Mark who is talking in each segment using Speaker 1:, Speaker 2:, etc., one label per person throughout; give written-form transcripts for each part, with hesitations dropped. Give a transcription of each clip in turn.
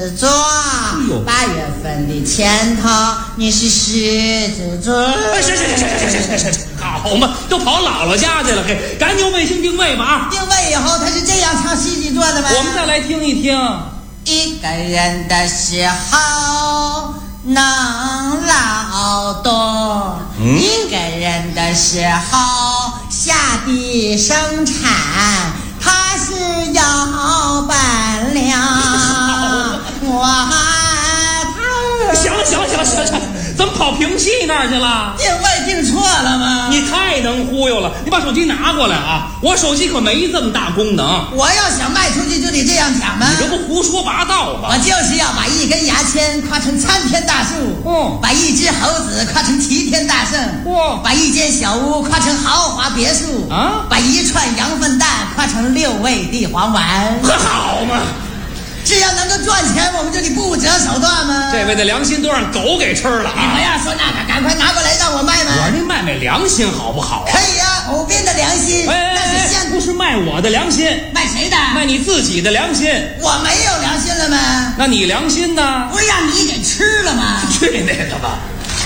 Speaker 1: 子座，8月份的前头你是狮子座。
Speaker 2: 是，好嘛，都跑姥姥家去了，嘿，赶紧用卫星定位吧啊！
Speaker 1: 定位以后他是这样唱狮子座的吗？
Speaker 2: 我们再来听一听。
Speaker 1: 一个人的时候能劳动，一个人的时候下地生产，他是要伴娘。
Speaker 2: 行了，怎么跑评戏那儿去了？
Speaker 1: 定位定错了吗？
Speaker 2: 你太能忽悠了！你把手机拿过来啊！我手机可没这么大功能。
Speaker 1: 我要想卖出去就得这样讲吗？
Speaker 2: 你这不胡说八道吗？
Speaker 1: 我就是要把一根牙签夸成参天大树，把一只猴子夸成齐天大圣，把一间小屋夸成豪华别墅啊，把一串羊粪蛋夸成6味地黄丸。
Speaker 2: 好嘛！
Speaker 1: 只要能够赚钱，我们就得不择手段吗？
Speaker 2: 这位的良心都让狗给吃了啊！
Speaker 1: 你不要说那个，赶快拿过来让我卖吗？
Speaker 2: 我说您卖良心好不好啊？
Speaker 1: 可以呀，偶编的良心，那是
Speaker 2: 不是卖我的良心，
Speaker 1: 卖谁的？
Speaker 2: 卖你自己的良心。
Speaker 1: 我没有良心了吗？
Speaker 2: 那你良心呢？
Speaker 1: 不是让你给吃了吗？
Speaker 2: 去那个吧！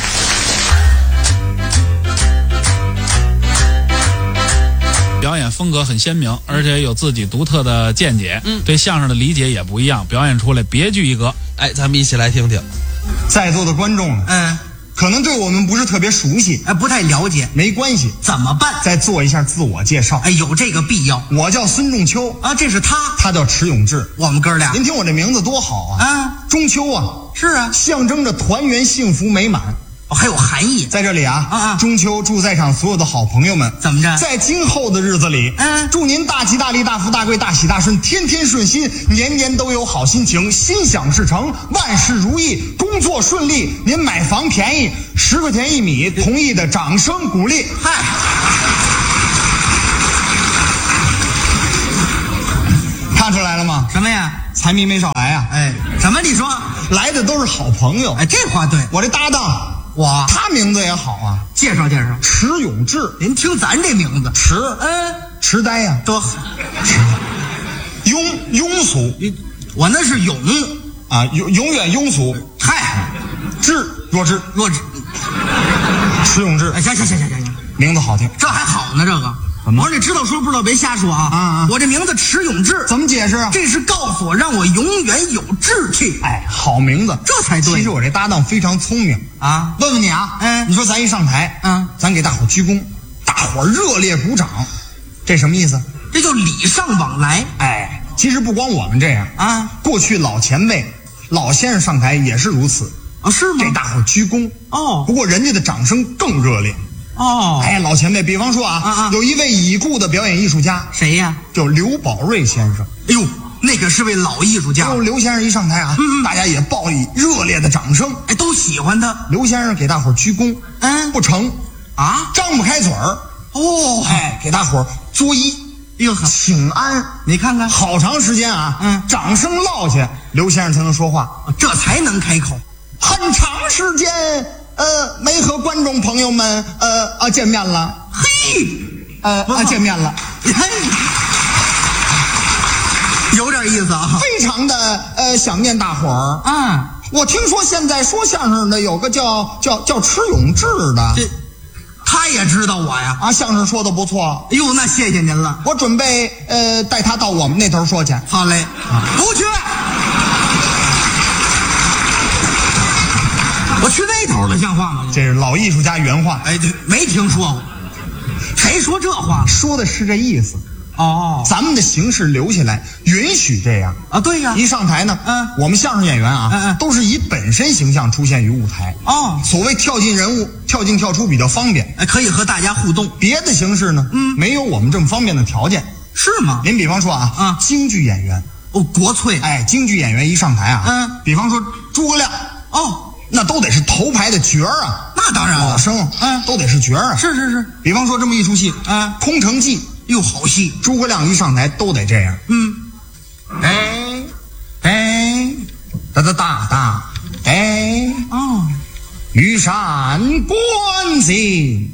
Speaker 3: 表演风格很鲜明，而且有自己独特的见解，对相声的理解也不一样，表演出来别具一格。
Speaker 4: 哎，咱们一起来听听。
Speaker 5: 在座的观众，可能对我们不是特别熟悉，
Speaker 1: 不太了解，
Speaker 5: 没关系，
Speaker 1: 怎么办？
Speaker 5: 再做一下自我介绍。
Speaker 1: 有这个必要。
Speaker 5: 我叫孙仲秋
Speaker 1: 啊，这是他
Speaker 5: 叫迟永志。
Speaker 1: 我们哥俩，
Speaker 5: 您听我这名字多好啊！中秋啊，
Speaker 1: 是啊，
Speaker 5: 象征着团圆、幸福、美满。
Speaker 1: 还有含义。
Speaker 5: 在这里中秋祝在场所有的好朋友们，
Speaker 1: 怎么着？
Speaker 5: 在今后的日子里，祝您大吉大利、大富大贵、大喜大顺，天天顺心，年年都有好心情，心想事成，万事如意，工作顺利。您买房便宜，10块钱1米，同意的掌声鼓励。
Speaker 1: 嗨，
Speaker 5: 看出来了吗？
Speaker 1: 什么呀？
Speaker 5: 财迷没少来啊！
Speaker 1: 什么？你说
Speaker 5: 来的都是好朋友。
Speaker 1: 这话对。
Speaker 5: 我这搭档。他名字也好啊，
Speaker 1: 介绍介绍。
Speaker 5: 迟永志，
Speaker 1: 您听咱这名字，
Speaker 5: 痴呆呀，
Speaker 1: 多好。
Speaker 5: 庸俗，
Speaker 1: 我那是永
Speaker 5: 啊，永远庸俗。
Speaker 1: 嗨，
Speaker 5: 弱智，迟永志。
Speaker 1: 行，
Speaker 5: 名字好听，
Speaker 1: 这还好呢。这个我说你知道说不知道别瞎说啊！我这名字迟永志，
Speaker 5: 怎么解释啊？
Speaker 1: 这是告诉我让我永远有志气。
Speaker 5: 好名字，
Speaker 1: 这才对。
Speaker 5: 其实我这搭档非常聪明啊。问问你啊，你说咱一上台，咱给大伙鞠躬，大伙热烈鼓掌，这什么意思？
Speaker 1: 这就礼尚往来。
Speaker 5: 其实不光我们这样啊，过去老前辈、老先生上台也是如此
Speaker 1: 啊，是吗？
Speaker 5: 这大伙鞠躬不过人家的掌声更热烈。老前辈，比方说有一位已故的表演艺术家，
Speaker 1: 谁呀？
Speaker 5: 叫刘宝瑞先生。
Speaker 1: 那个是位老艺术家。
Speaker 5: 刘先生一上台大家也报以热烈的掌声，
Speaker 1: 都喜欢他。
Speaker 5: 刘先生给大伙鞠躬，不成张不开嘴儿，给大伙作揖，请安。
Speaker 1: 你看看，
Speaker 5: 好长时间掌声落下，刘先生才能说话，
Speaker 1: 这才能开口。
Speaker 5: 很长时间。没和观众朋友们见面了，见面了，
Speaker 1: 有点意思啊，
Speaker 5: 非常的想念大伙儿我听说现在说相声的有个叫迟永志的，
Speaker 1: 他也知道我呀
Speaker 5: 相声说的不错。
Speaker 1: 那谢谢您了，
Speaker 5: 我准备带他到我们那头说去。
Speaker 1: 好嘞，不去。我去那头了，像话吗？
Speaker 5: 这是老艺术家原话。
Speaker 1: 没听说过。谁说这话？
Speaker 5: 说的是这意思。咱们的形式留下来，允许这样
Speaker 1: 啊。对呀，
Speaker 5: 一上台呢，我们相声演员都是以本身形象出现于舞台。所谓跳进人物，跳进跳出比较方便，
Speaker 1: 可以和大家互动。
Speaker 5: 别的形式呢，没有我们这么方便的条件。
Speaker 1: 是吗？
Speaker 5: 您比方说京剧演员，
Speaker 1: 国粹。
Speaker 5: 京剧演员一上台比方说诸葛亮，那都得是头牌的角儿啊。
Speaker 1: 那当然了，
Speaker 5: 老生都得是角儿啊。
Speaker 1: 是。
Speaker 5: 比方说这么一出戏空城计，
Speaker 1: 好戏，
Speaker 5: 诸葛亮一上台都得这样。哒，玉山关心